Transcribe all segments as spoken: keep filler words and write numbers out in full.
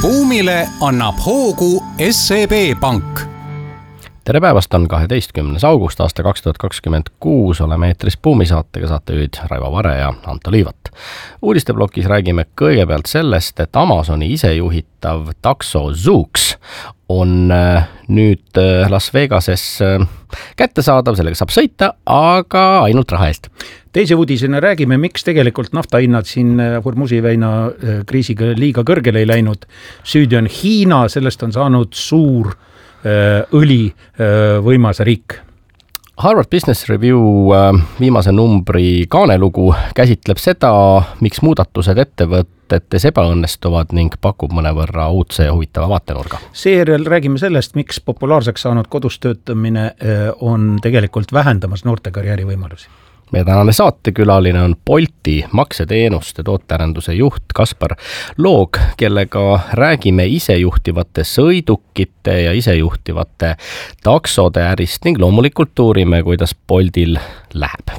buumile annab hoogu S E B Pank. Tere päevast, on kaheteistkümnes august aasta kaks tuhat kakskümmend kuus, oleme eetris Buumi saatega, saatejuhid Raivo Vare ja Anto Liivat. Uudisteblokis räägime kõigepealt sellest, et Amazoni isejuhitav takso Zoox on nüüd Las Vegases kättesaadav, sellega saab sõita, aga ainult raha eest. Teise uudisena räägime, miks tegelikult naftahinnad siin Hormuzi väina kriisiga liiga kõrgele ei läinud. Süüdi on Hiina, sellest on saanud suur õli võimas riik. Harvard Business Review viimase numbri kaanelugu käsitleb seda, miks muudatused ettevõtetes ebaõnnestuvad ning pakub mõnevõrra uudse ja huvitava vaatenurga. Seejärel räägime sellest, miks populaarseks saanud kodus töötamine on tegelikult vähendamas noorte karjääri võimalusi. Meie tänane saatekülaline on Bolti makseteenuste tootearenduse juht Kaspar Loog, kellega räägime isejuhtivate sõidukite ja isejuhtivate taksode ärist ning loomulikult uurime, kuidas Boltil läheb.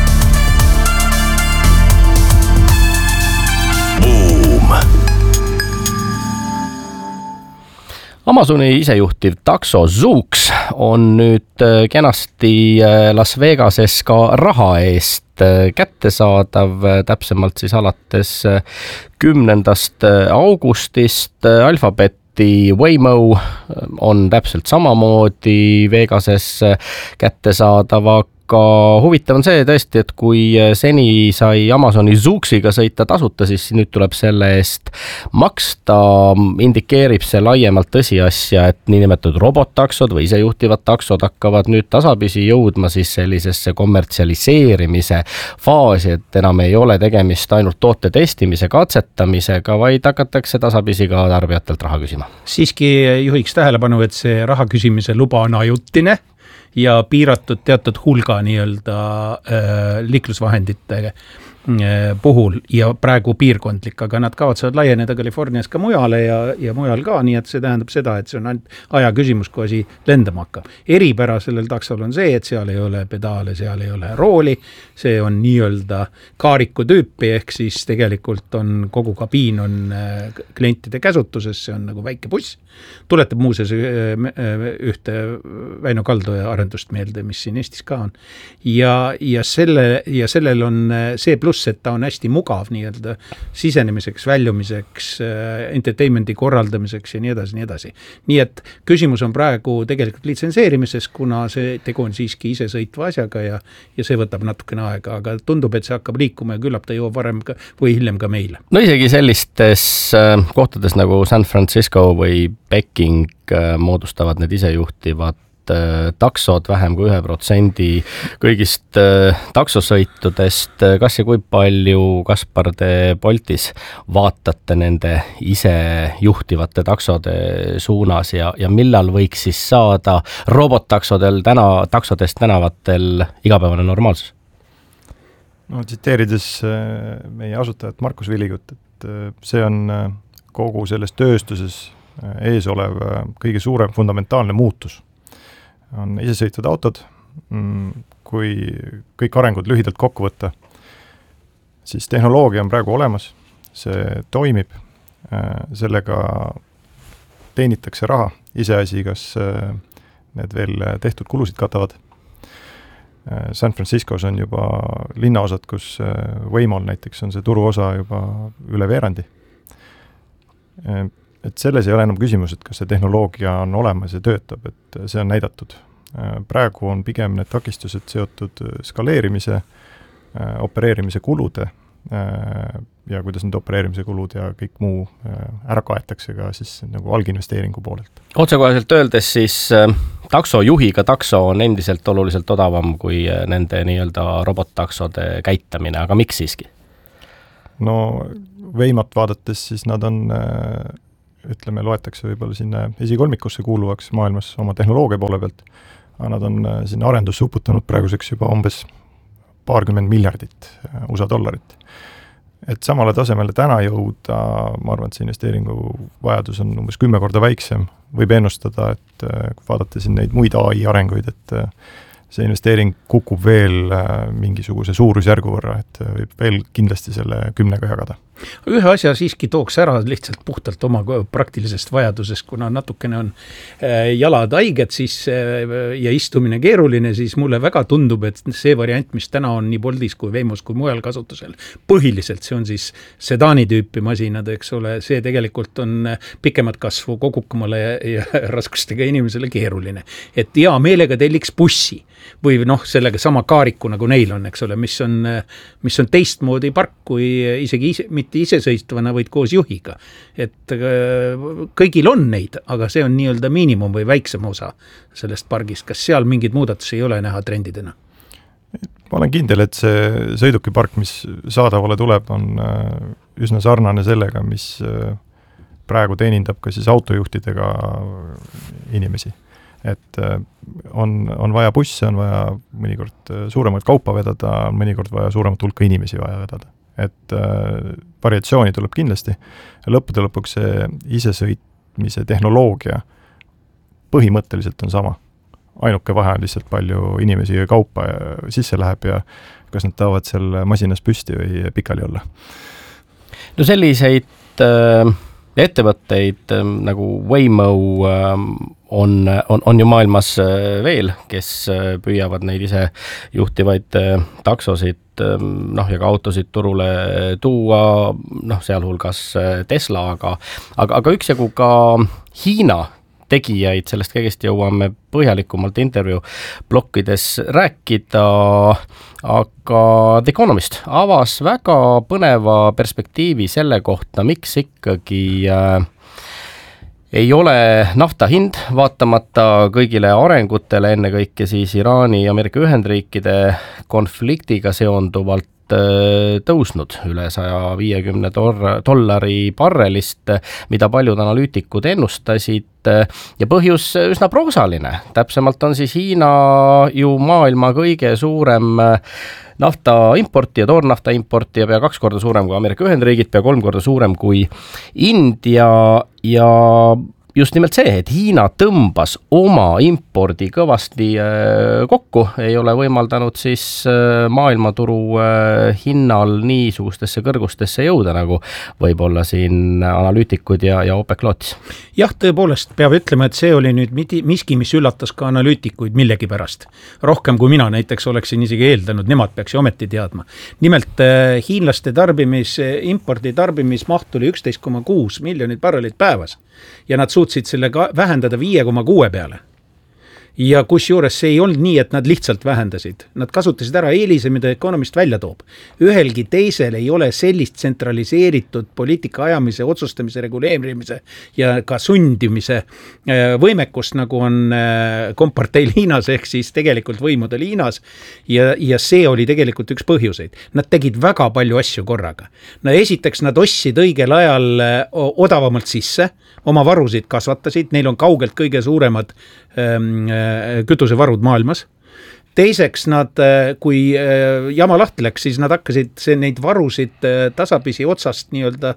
Boom! Amazoni isejuhtiv takso Zoox on nüüd kenasti Las Vegases ka raha eest kättesaadav, täpsemalt siis alates kümnendast augustist. Alphabeti Waymo on täpselt samamoodi Vegases kättesaadav, aga huvitav on see tõesti, et kui seni sai Amazoni Zooxiga sõita tasuta, siis nüüd tuleb selle eest maksta. Indikeerib see laiemalt tõsiasja, et niinimetatud robottaksod või isejuhtivad taksod hakkavad nüüd tasapisi jõudma siis sellisesse kommertsialiseerimise faasi, et enam ei ole tegemist ainult toote testimise, katsetamisega, vaid hakatakse tasapisi ka tarbijatelt raha küsima. Siiski juhiks tähelepanu, et see raha küsimise luba on ajutine ja piiratud teatud hulga nii-öelda äh, liiklusvahendite äh, puhul ja praegu piirkondlik, aga nad kavatsevad laieneda Californias ka mujale ja, ja mujal ka, nii et see tähendab seda, et see on ainult aja küsimus, kui asi lendama hakkab. Eripära sellel taksol on see, et seal ei ole pedaale, seal ei ole rooli, see on nii-öelda kaariku tüüpi, ehk siis tegelikult on kogu kabiin on äh, klientide käsutuses, see on nagu väike buss. Tuletab muuseas ühte Väino Kaldoja arendust meelde, mis siin Eestis ka on. Ja, ja, selle, ja sellel on see pluss, et ta on hästi mugav nii-öelda sisenemiseks, väljumiseks, entertainmenti korraldamiseks ja nii edasi, nii edasi. Nii et küsimus on praegu tegelikult litsenseerimises, kuna see tegu on siiski ise sõitva asjaga ja, ja see võtab natukene aega, aga tundub, et see hakkab liikuma ja küllap ta jõuab varem ka, või hiljem ka meile. No isegi sellistes kohtades nagu San Francisco või Peking moodustavad need isejuhtivad taksod vähem kui ühe protsendi kõigist taksosõitudest. Kas ja kui palju, Kaspar, te Boltis vaatate nende isejuhtivate taksode suunas ja, ja millal võiks siis saada robottaksodel täna, taksodest tänavatel igapäevane normaalsus? No, tsiteerides meie asutajat Markus Villigut, et see on kogu selles tööstuses ees olev kõige suurem fundamentaalne muutus. On isesõitvad autod, kui kõik arengud lühidalt kokku võtta, siis tehnoloogia on praegu olemas, see toimib, sellega teenitakse raha, iseasi, kas need veel tehtud kulusid katavad. San Franciscos on juba linnaosad, kus Waymol näiteks on see turuosa juba üle veerandi. Et selles ei ole enam küsimus, et kas see tehnoloogia on olemas ja töötab, et see on näidatud. Praegu on pigem need takistused seotud skaleerimise, opereerimise kulude ja kuidas need opereerimise kulud ja kõik muu ära kaetakse ka siis nagu alginvesteeringu poolelt. Otsekoheselt öeldes siis taksojuhiga takso on endiselt oluliselt odavam kui nende nii-öelda robot-taksode käitamine, aga miks siiski? No Waymat vaadates siis nad on ütleme, loetakse võib-olla sinna esikolmikusse kuuluvaks maailmas oma tehnoloogia poole pealt, aga nad on sinna arendusse uputanud praeguseks juba umbes paarkümmend miljardit U S A dollarit. Et samale tasemele täna jõuda, ma arvan, et see investeeringu vajadus on umbes kümme korda väiksem. Võib ennustada, et kui vaadata siin neid muid A I arenguid, et see investeering kukub veel mingisuguse suurusjärgu võrra, et võib veel kindlasti selle kümnega jagada. Ühe asja siiski tooks ära lihtsalt puhtalt oma praktilisest vajadusest, kuna natukene on jalad haiged siis, ja istumine keeruline, siis mulle väga tundub, et see variant, mis täna on nii Boltis kui Veimos kui mujal kasutusel, põhiliselt see on siis sedaani tüüpi masinad, eks ole, see tegelikult on pikemat kasvu kogukamale ja, ja raskustega inimesele keeruline. Et hea meelega telliks bussi või noh, sellega sama kaariku nagu neil on, eks ole, mis on, mis on teistmoodi park kui isegi ise, mitte isesõistvana, vaid koos juhiga. Et kõigil on neid, aga see on nii-öelda miinimum või väiksem osa sellest pargist. Kas seal mingid muudatusi ei ole näha trendidena? Ma olen kindel, et see sõidukipark, mis saadavale tuleb, on üsna sarnane sellega, mis praegu teenindab ka siis autojuhtidega inimesi. Et on, on vaja busse, on vaja mõnikord suuremat kaupa vedada, on mõnikord vaja suuremat hulka inimesi vaja vedada. Et äh, variatsiooni tuleb kindlasti. Lõppude lõpuks see isesõitmise tehnoloogia põhimõtteliselt on sama. Ainuke vahe on lihtsalt palju inimesi ja kaupa sisse läheb ja kas nad tahavad seal masinas püsti või pikali olla. No selliseid äh, ettevõtteid äh, nagu Waymo äh, on, on, on ju maailmas äh, veel, kes äh, püüavad neid ise juhtivaid äh, taksosid noh, ja ka autosid turule tuua, noh, sealhulgas Tesla, aga, aga, aga üksjagu ka Hiina tegijaid, sellest kõigest jõuame põhjalikumalt intervjuu blokkides rääkida, aga The Economist avas väga põneva perspektiivi selle kohta, miks ikkagi äh, ei ole nafta hind, vaatamata kõigile arengutele, ennekõike siis Iraani ja Ameerika Ühendriikide konfliktiga seonduvalt tõusnud üle saja viiekümne dollari barrelist, mida paljud analüütikud ennustasid ja põhjus üsna proosaline. Täpsemalt on siis Hiina ju maailma kõige suurem nafta importija, toornafta importija, pea kaks korda suurem kui Ameerika Ühendriigid, pea kolm korda suurem kui India ja just nimelt see, et Hiina tõmbas oma impordi kõvasti kokku, ei ole võimaldanud siis maailmaturu hinnal niisugustesse kõrgustesse jõuda, nagu võib-olla siin analüütikud ja, ja OPEC lootis. Jah, tõepoolest peab ütlema, et see oli nüüd miski, mis üllatas ka analüütikuid millegi pärast. Rohkem kui mina näiteks oleksin isegi eeldanud, nemad peaks ju ometi teadma. Nimelt hiinlaste tarbimis, impordi tarbimismaht oli üksteist koma kuus miljonit barrelit päevas ja nad suutsid selle vähendada viie koma kuue peale. Ja kusjuures see ei olnud nii, et nad lihtsalt vähendasid. Nad kasutasid ära eelise, mida Economist välja toob. Ühelgi teisel ei ole sellist tsentraliseeritud poliitika ajamise, otsustamise, reguleerimise ja ka sundimise võimekust, nagu on komparteil Hiinas, ehk siis tegelikult võimudel Hiinas. Ja, ja see oli tegelikult üks põhjuseid. Nad tegid väga palju asju korraga. No esiteks nad ostsid õigel ajal odavamalt sisse, oma varusid kasvatasid, neil on kaugelt kõige suuremad kütusevarud maailmas. Teiseks nad, kui jama lahti läks, siis nad hakkasid see, neid varusid tasapisi otsast nii-öelda,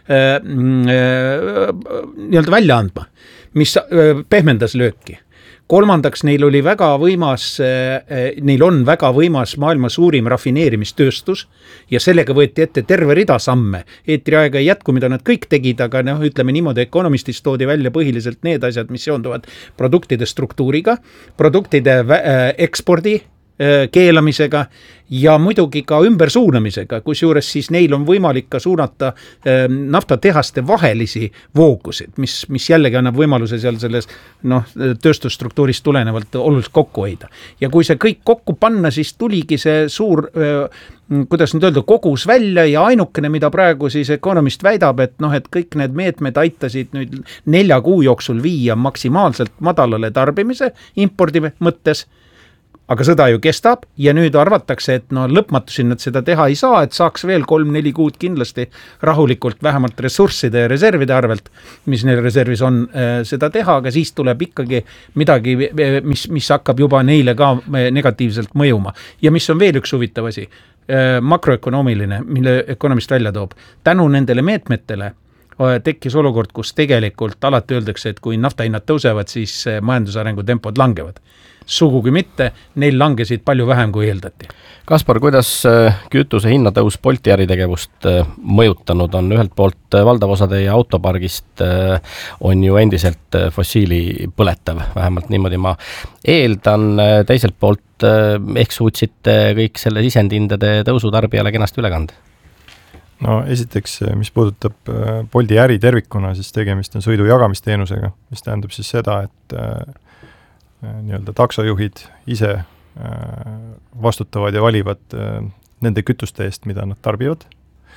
nii-öelda välja andma, mis pehmendas lööki. Kolmandaks, neil oli väga võimas, neil on väga võimas maailma suurim rafineerimistööstus ja sellega võeti ette terve rida samme. Eetriaega ei jätku, mida nad kõik tegid, aga noh, ütleme niimoodi, Economistis toodi välja põhiliselt need asjad, mis seonduvad produktide struktuuriga, produktide ekspordi keelamisega ja muidugi ka ümbersuunamisega, kusjuures siis neil on võimalik ka suunata naftatehaste vahelisi voogusid, mis, mis jällegi annab võimaluse seal selles noh, tööstusstruktuurist tulenevalt oluliselt kokku hoida. Ja kui see kõik kokku panna, siis tuligi see suur, kuidas nüüd öelda, kogus välja ja ainukene, mida praegu siis Economist väidab, et noh, et kõik need meetmed aitasid nüüd nelja kuu jooksul viia maksimaalselt madalale tarbimise impordi mõttes, aga sõda ju kestab ja nüüd arvatakse, et no lõpmatusi nad seda teha ei saa, et saaks veel kolm-neli kuud kindlasti rahulikult vähemalt ressursside ja reservide arvelt, mis neil reservis on, seda teha, aga siis tuleb ikkagi midagi, mis, mis hakkab juba neile ka negatiivselt mõjuma. Ja mis on veel üks huvitav asi, makroökonoomiline, mille Economist välja toob. Tänu nendele meetmetele tekkis olukord, kus tegelikult alati öeldakse, et kui naftahinnad tõusevad, siis majandusarengu tempod langevad. Sugugi mitte, neil langesid palju vähem kui eeldati. Kaspar, kuidas kütuse hinnatõus Bolti äritegevust mõjutanud on? Ühelt poolt valdav osa teie autopargist on ju endiselt fossiili põletav, vähemalt niimoodi ma eeldan. Teiselt poolt ehk suutsite kõik selle sisendhindade tõusu tarbijale kenasti üle kanda? No esiteks, mis puudutab Bolti äri tervikuna, siis tegemist on sõidu jagamisteenusega, mis tähendab siis seda, et nii-öelda taksojuhid ise vastutavad ja valivad nende kütuste eest, mida nad tarbivad.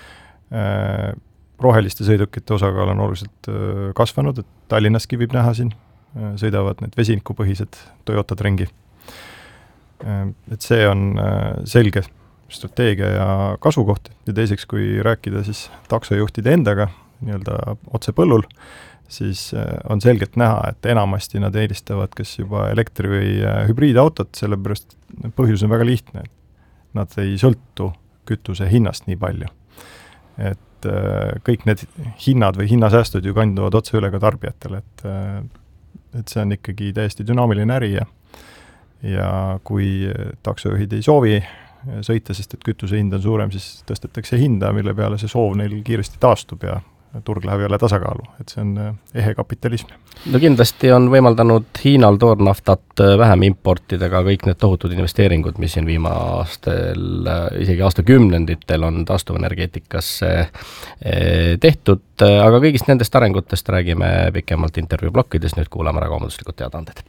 Roheliste sõidukite osakaal on oluliselt kasvanud, et Tallinnaski võib näha siin, sõidavad need vesinikupõhised Toyotad ringi. Et see on selge strateegia ja kasukoht. Ja teiseks, kui rääkida siis taksojuhtide endaga nii-öelda otse põllul, siis on selgelt näha, et enamasti nad eelistavad kas juba elektri- või hübriidautot, sellepärast põhjus on väga lihtne. Nad ei sõltu kütuse hinnast nii palju. Et kõik need hinnad või hinnasäästud ju kanduvad otse üle ka tarbijatele, et, et see on ikkagi täiesti dünaamiline äri ja, ja kui taksojuhid ei soovi sõita, sest et kütuse hind on suurem, siis tõstetakse hinda, mille peale see soov neil kiiresti taastub ja turg läheb jälle tasakaalu, et see on ehe kapitalism. No kindlasti on võimaldanud Hiinal toornaftat vähem importida ka kõik need tohutud investeeringud, mis siin viimastel, isegi aastakümnenditel on taastuvenergeetikasse tehtud, aga kõigist nendest arengutest räägime pikemalt intervjuu blokkides, nüüd kuulame ära kaubanduslikud teadaanded.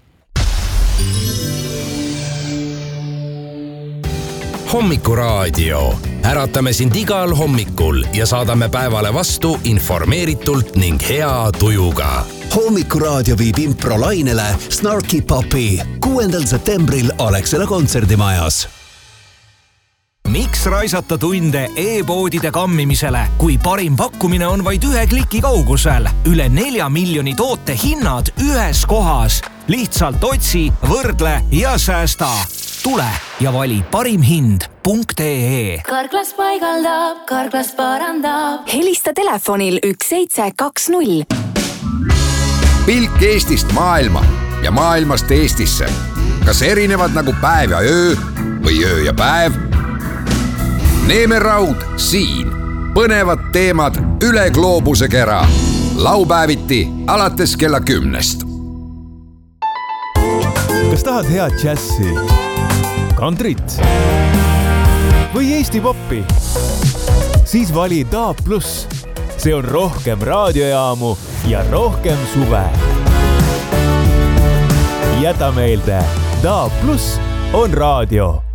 Hommikuraadio. Äratame sind igal hommikul ja saadame päevale vastu informeeritult ning hea tujuga. Hommikuraadio viib improlainele Snarky Puppy kuuendal septembril Alexela kontserdimajas. Miks raisata tunde e-poodide kammimisele, kui parim pakkumine on vaid ühe kliki kaugusel? Üle nelja miljoni toote hinnad ühes kohas. Lihtsalt otsi, võrdle ja säästa. Tule ja vali parim hind punkt ee. Karklas paigaldab, Karklas parandab. Helista telefonil üks seitse kaks null. Pilk Eestist maailma ja maailmast Eestisse. Kas erinevad nagu päev ja öö või öö ja päev? Neemeraud siin. Põnevad teemad üle gloobuse kera. Laupäeviti alates kella kümnest. Kas tahad head džässi? Kantrit või Eesti poppi? Siis vali Daab Plus. See on rohkem raadiojaamu ja rohkem suve. Jäta meelde, Daab Plus on raadio.